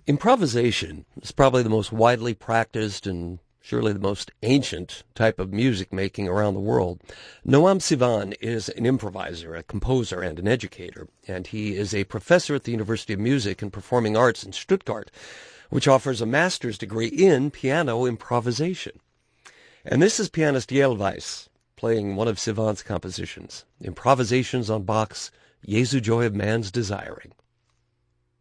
Improvisation is probably the most widely practiced and surely the most ancient type of music making around the world. Noam Sivan is an improviser, a composer, and an educator, and he is a professor at the University of Music and Performing Arts in Stuttgart, which offers a master's degree in piano improvisation. And this is pianist Yael Weiss playing one of Sivan's compositions, Improvisations on Bach's Jesu Joy of Man's Desiring.